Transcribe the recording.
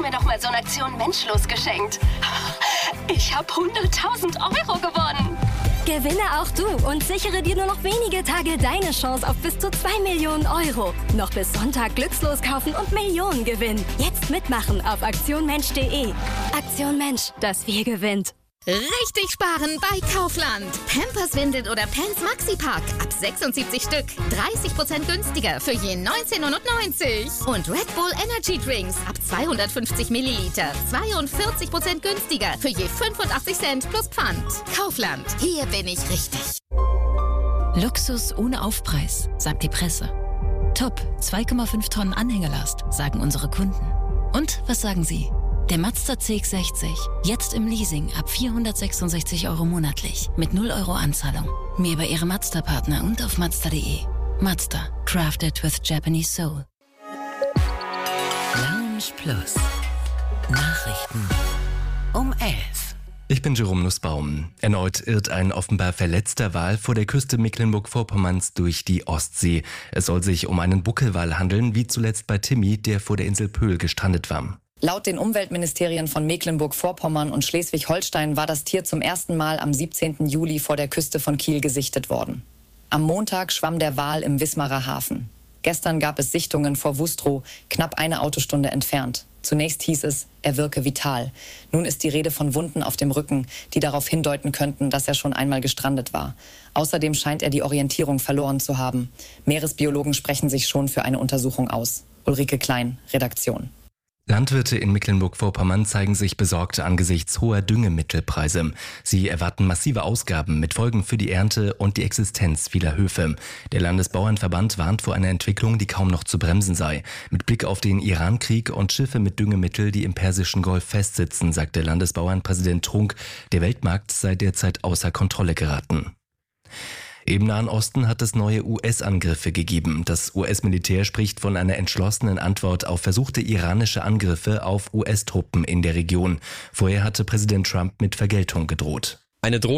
mir doch mal so eine Aktion Menschlos geschenkt. Ich habe 100.000 Euro gewonnen. Gewinne auch du und sichere dir nur noch wenige Tage deine Chance auf bis zu 2 Millionen Euro. Noch bis Sonntag glückslos kaufen und Millionen gewinnen. Jetzt mitmachen auf aktionmensch.de. Aktion Mensch, das Wir gewinnt. Richtig sparen bei Kaufland. Pampers, Windeln oder Pants Maxi-Pack. Ab 76 Stück. 30% günstiger für je 19,90 €. Und Red Bull Energy Drinks. Ab 250 Milliliter. 42% günstiger für je 85 Cent plus Pfand. Kaufland. Hier bin ich richtig. Luxus ohne Aufpreis, sagt die Presse. Top, 2,5 Tonnen Anhängerlast, sagen unsere Kunden. Und was sagen Sie? Der Mazda CX-60, jetzt im Leasing ab 466 € monatlich, mit 0 € Anzahlung. Mehr bei Ihrem Mazda-Partner und auf Mazda.de. Mazda, crafted with Japanese soul. Lounge Plus. Nachrichten um 11. Ich bin Jerome Nussbaum. Erneut irrt ein offenbar verletzter Wal vor der Küste Mecklenburg-Vorpommerns durch die Ostsee. Es soll sich um einen Buckelwal handeln, wie zuletzt bei Timmy, der vor der Insel Pöhl gestrandet war. Laut den Umweltministerien von Mecklenburg-Vorpommern und Schleswig-Holstein war das Tier zum ersten Mal am 17. Juli vor der Küste von Kiel gesichtet worden. Am Montag schwamm der Wal im Wismarer Hafen. Gestern gab es Sichtungen vor Wustrow, knapp eine Autostunde entfernt. Zunächst hieß es, er wirke vital. Nun ist die Rede von Wunden auf dem Rücken, die darauf hindeuten könnten, dass er schon einmal gestrandet war. Außerdem scheint er die Orientierung verloren zu haben. Meeresbiologen sprechen sich schon für eine Untersuchung aus. Ulrike Klein, Redaktion. Landwirte in Mecklenburg-Vorpommern zeigen sich besorgt angesichts hoher Düngemittelpreise. Sie erwarten massive Ausgaben mit Folgen für die Ernte und die Existenz vieler Höfe. Der Landesbauernverband warnt vor einer Entwicklung, die kaum noch zu bremsen sei. Mit Blick auf den Iran-Krieg und Schiffe mit Düngemittel, die im Persischen Golf festsitzen, sagte Landesbauernpräsident Trunk, der Weltmarkt sei derzeit außer Kontrolle geraten. Im Nahen Osten hat es neue US-Angriffe gegeben. Das US-Militär spricht von einer entschlossenen Antwort auf versuchte iranische Angriffe auf US-Truppen in der Region. Vorher hatte Präsident Trump mit Vergeltung gedroht. Eine